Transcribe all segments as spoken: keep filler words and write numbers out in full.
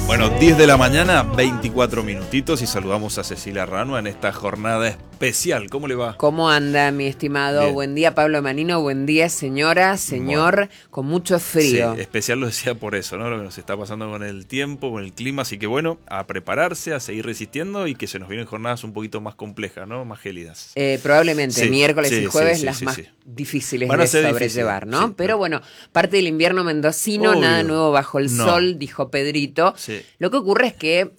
Bueno, diez de la mañana, veinticuatro minutitos y saludamos a Cecilia Ranua en esta jornada especial. ¿Cómo le va? ¿Cómo anda, mi estimado? Bien. Buen día, Pablo Manino. Buen día, señora, señor, bueno, con mucho frío. Sí, especial lo decía por eso, ¿no? Lo que nos está pasando con el tiempo, con el clima. Así que bueno, a prepararse, a seguir resistiendo y que se nos vienen jornadas un poquito más complejas, ¿no? Más gélidas. Eh, probablemente Sí, miércoles sí, y jueves sí, sí, las sí, más sí. difíciles Van a de ser sobrellevar, difíciles, ¿no? sí. Pero bueno, parte del invierno mendocino, Obvio. nada nuevo bajo el No. sol, dijo Pedrito. Sí. Lo que ocurre es que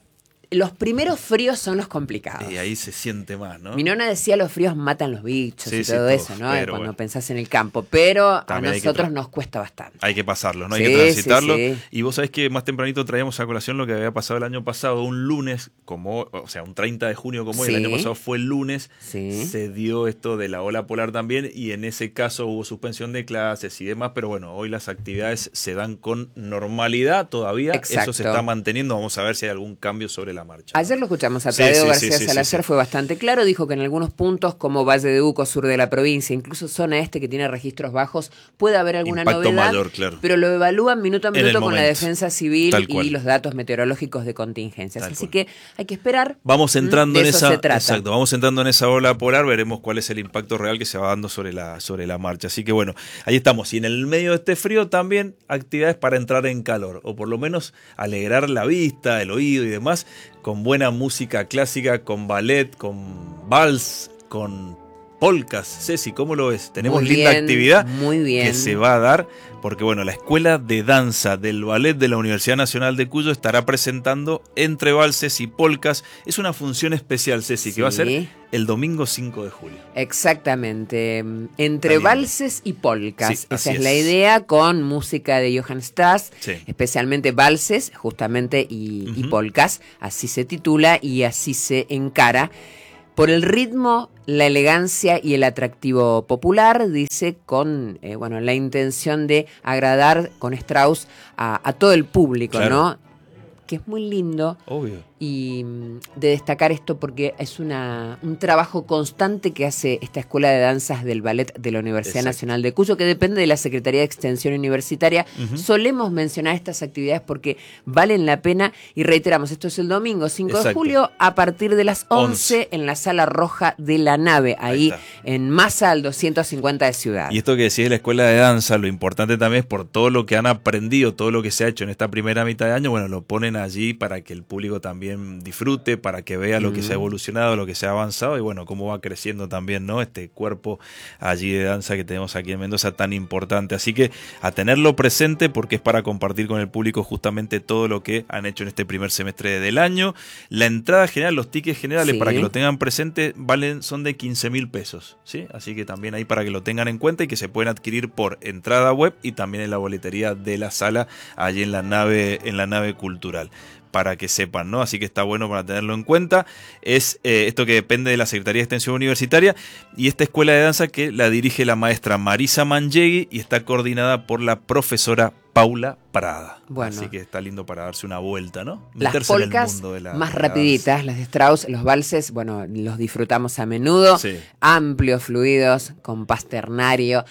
los primeros fríos son los complicados. Y ahí se siente más, ¿no? Mi nona decía los fríos matan los bichos Sí, y sí, todo todo, eso, ¿no? pero Cuando bueno. pensás en el campo. Pero También a hay que nosotros tra- nos cuesta bastante. Hay que pasarlo, ¿no? Hay Sí, que transitarlo. sí, sí. Y vos sabés que más tempranito traíamos a colación lo que había pasado el año pasado, un lunes, como, o sea, un treinta de junio como hoy, Sí. el año pasado fue el lunes, Sí. se dio esto de la ola polar también y en ese caso hubo suspensión de clases y demás, pero bueno, hoy las actividades se dan con normalidad todavía, Exacto. eso se está manteniendo, vamos a ver si hay algún cambio sobre la marcha, ¿no? Ayer lo escuchamos a Sí, Tadeo sí, García sí, sí, Salazar, sí, sí. fue bastante claro, dijo que en algunos puntos como Valle de Uco, sur de la provincia, incluso zona este que tiene registros bajos, puede haber alguna Impacto novedad, mayor, claro. pero lo evalúan minuto a En el minuto con la momento. defensa civil Tal cual. y los datos meteorológicos de contingencias. Tal Así cual. que hay que esperar. Vamos entrando de en eso esa, se trata. exacto, vamos entrando en esa ola polar, veremos cuál es el impacto real que se va dando sobre la, sobre la marcha. Así que bueno, ahí estamos. Y en el medio de este frío también actividades para entrar en calor, o por lo menos alegrar la vista, el oído y demás, con buena música clásica, con ballet, con vals, con polcas. Ceci, ¿cómo lo ves? Tenemos Muy linda bien, actividad muy bien. que se va a dar, porque bueno, la Escuela de Danza del Ballet de la Universidad Nacional de Cuyo estará presentando entre valses y polcas. Es una función especial, Ceci, Sí. que va a ser el domingo cinco de julio. Exactamente, entre Está lindo. valses y polcas, Sí, esa así es, es. la idea, con música de Johann Stas, Sí. especialmente valses, justamente, y, y Ujú. polcas, así se titula y así se encara. Por el ritmo, la elegancia y el atractivo popular, dice, con eh, bueno, la intención de agradar con Strauss a, a todo el público, Claro. ¿no? Que es muy lindo. Obvio. Y mm, de destacar esto porque es una, un trabajo constante que hace esta Escuela de Danzas del Ballet de la Universidad Exacto. Nacional de Cuyo, que depende de la Secretaría de Extensión Universitaria. Ujú. Solemos mencionar estas actividades porque valen la pena y reiteramos, esto es el domingo cinco de Exacto. julio a partir de las once, once. en la Sala Roja de la Nave, Ahí ahí, está. en Masa al doscientos cincuenta de Ciudad. Y esto que decís de la Escuela de Danza, lo importante también es por todo lo que han aprendido, todo lo que se ha hecho en esta primera mitad de año, bueno, lo ponen allí para que el público también disfrute, para que vea lo que se ha evolucionado, lo que se ha avanzado y bueno, cómo va creciendo también, ¿no? Este cuerpo allí de danza que tenemos aquí en Mendoza tan importante. Así que a tenerlo presente porque es para compartir con el público justamente todo lo que han hecho en este primer semestre del año. La entrada general, los tickets generales, Sí. para que lo tengan presente, valen, son de quince mil pesos, ¿sí? Así que también ahí para que lo tengan en cuenta y que se pueden adquirir por entrada web y también en la boletería de la sala, allí en la nave, en la nave cultural, para que sepan, ¿no? Así que está bueno para tenerlo en cuenta. Es eh, esto que depende de la Secretaría de Extensión Universitaria y esta escuela de danza que la dirige la maestra Marisa Manllegui y está coordinada por la profesora Paula Prada. Bueno. Así que está lindo para darse una vuelta, ¿no? Las Meterse en el polcas mundo de la- más de la rapiditas, las de Strauss, los valses, bueno, los disfrutamos a menudo, Sí. amplios, fluidos, con pasternario,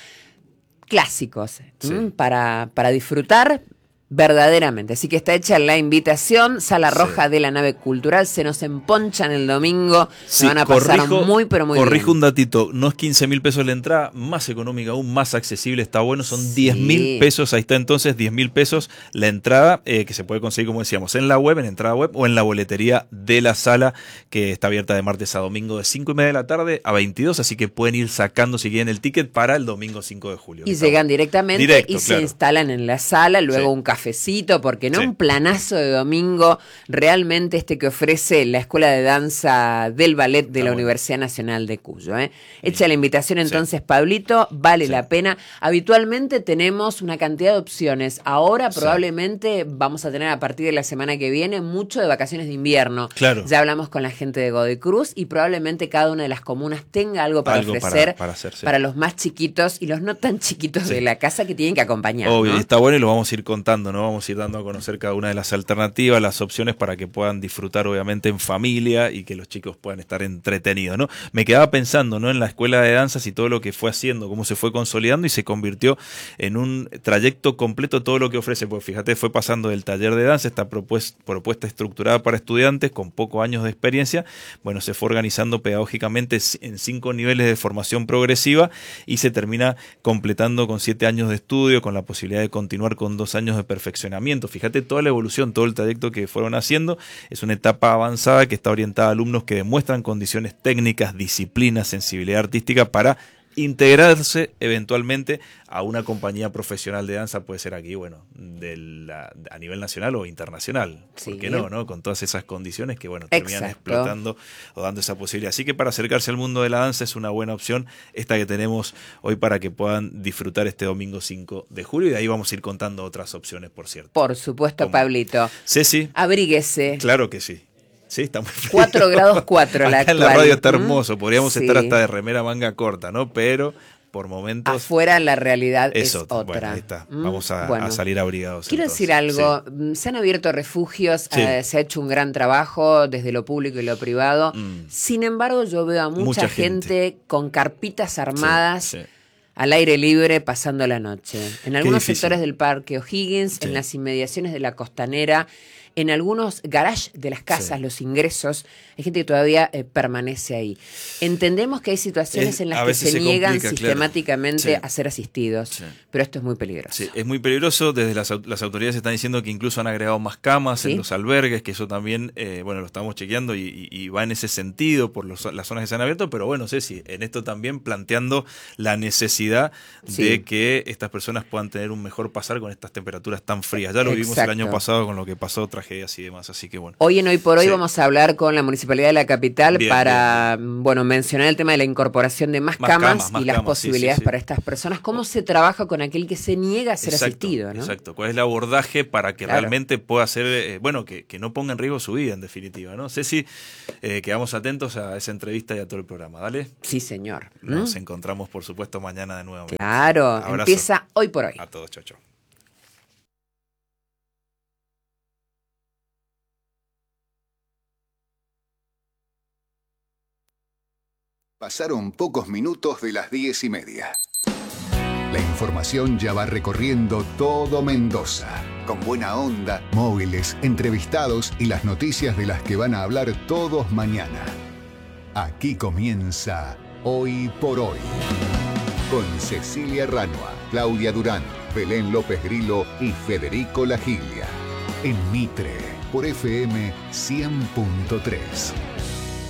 clásicos, Sí. ¿m? para, para disfrutar verdaderamente. Así que está hecha la invitación, Sala Sí. Roja de la Nave Cultural, se nos emponchan el domingo, se Sí, van a pasar corrijo- muy pero muy corrijo bien. un datito, no es quince mil pesos la entrada, más económica aún, más accesible, está bueno, son Sí. diez mil pesos, ahí está entonces, diez mil pesos la entrada, eh, que se puede conseguir, como decíamos, en la web, en entrada web o en la boletería de la sala, que está abierta de martes a domingo de cinco y media de la tarde a veintidós, así que pueden ir sacando si quieren el ticket para el domingo cinco de julio. Y Está llegan bueno. directamente Directo, y se claro. instalan en la sala, luego Sí. un cafecito, porque no Sí. un planazo de domingo, realmente este que ofrece la Escuela de Danza del Ballet de Está la bueno. Universidad Nacional de Cuyo. ¿eh? Hecha la invitación entonces, Sí. Pablito, vale Sí. la pena. Habitualmente tenemos una cantidad de opciones, ahora Sí. probablemente vamos a tener a partir de la semana que viene mucho de vacaciones de invierno. Claro. Ya hablamos con la gente de Godoy Cruz y probablemente cada una de las comunas tenga algo para Algo para- ofrecer para hacer, sí. para los más chiquitos y los no tan chiquitos Sí. de la casa que tienen que acompañar. Obvio, ¿no? y está bueno y lo vamos a ir contando, ¿no? contando, ¿no? Vamos a ir dando a conocer cada una de las alternativas, las opciones para que puedan disfrutar obviamente en familia y que los chicos puedan estar entretenidos, ¿no? Me quedaba pensando, ¿no? En la escuela de danzas y todo lo que fue haciendo, cómo se fue consolidando y se convirtió en un trayecto completo todo lo que ofrece. Pues fíjate, fue pasando del taller de danza, esta propuesta, propuesta estructurada para estudiantes con pocos años de experiencia, bueno, se fue organizando pedagógicamente en cinco niveles de formación progresiva y se termina completando con siete años de estudio, con la posibilidad de continuar con dos años de perfeccionamiento. Fíjate toda la evolución, todo el trayecto que fueron haciendo. Es una etapa avanzada que está orientada a alumnos que demuestran condiciones técnicas, disciplina, sensibilidad artística para integrarse eventualmente a una compañía profesional de danza, puede ser aquí, bueno, de la, a nivel nacional o internacional. Sí. ¿Por qué no, no? Con todas esas condiciones que, bueno, terminan Exacto. explotando o dando esa posibilidad. Así que para acercarse al mundo de la danza es una buena opción esta que tenemos hoy para que puedan disfrutar este domingo cinco de julio, y de ahí vamos a ir contando otras opciones, por cierto. Por supuesto, Como... Pablito. Ceci. Abríguese. Claro que sí. Sí, está muy frío. cuatro grados cuatro la actual. En la radio está hermoso, ¿Mm? podríamos sí. estar hasta de remera manga corta, ¿no? Pero por momentos... Afuera la realidad es, es otra. otra. Bueno, ahí está. ¿Mm? Vamos a, bueno. a salir abrigados. Quiero entonces. decir algo, sí. se han abierto refugios, sí. eh, se ha hecho un gran trabajo desde lo público y lo privado. Mm. Sin embargo, yo veo a mucha, mucha gente. gente con carpitas armadas. Sí, sí. Al aire libre pasando la noche. En algunos sectores del Parque O'Higgins, sí. en las inmediaciones de la Costanera, en algunos garages de las casas, sí. los ingresos, hay gente que todavía eh, permanece ahí. Entendemos que hay situaciones es, en las que se, se niegan complica, sistemáticamente claro. sí. a ser asistidos, sí. pero esto es muy peligroso. Sí, es muy peligroso. Desde las, las autoridades están diciendo que incluso han agregado más camas ¿Sí? en los albergues, que eso también, eh, bueno, lo estamos chequeando y, y, y va en ese sentido por los, las zonas que se han abierto, pero bueno, Ceci, en esto también planteando la necesidad sí. de que estas personas puedan tener un mejor pasar con estas temperaturas tan frías. Ya lo Exacto. vimos el año pasado con lo que pasó tragedias y demás, así que bueno. Hoy en Hoy por Hoy sí. vamos a hablar con la Municipalidad de la Capital bien, para bien, bien. bueno mencionar el tema de la incorporación de más, más camas, camas más y las camas, posibilidades sí, sí, sí. para estas personas. ¿Cómo se trabaja con aquel que se niega a ser exacto, asistido? ¿no? Exacto, ¿cuál es el abordaje para que claro. realmente pueda ser, eh, bueno, que, que no ponga en riesgo su vida en definitiva, ¿no? Ceci, eh, quedamos atentos a esa entrevista y a todo el programa, ¿dale? Sí, señor. Nos ¿Mm? encontramos, por supuesto, mañana de nuevo. Claro, Abrazo. Empieza Hoy por Hoy. A todos, chau, chau. Pasaron pocos minutos de las diez y media. La información ya va recorriendo todo Mendoza. Con buena onda, móviles, entrevistados y las noticias de las que van a hablar todos mañana. Aquí comienza Hoy por Hoy. Con Cecilia Ranua, Claudia Durán, Belén López Grillo y Federico Lagiglia. En Mitre, por F M cien punto tres.